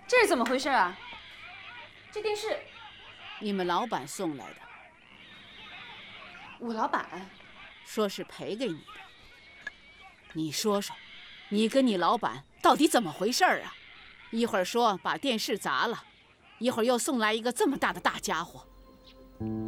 这是怎么回事啊？这电视， 你们老板送来的。 我老板说是赔给你的。你说说，你跟你老板到底怎么回事啊？一会儿说把电视砸了，一会儿又送来一个这么大的大家伙。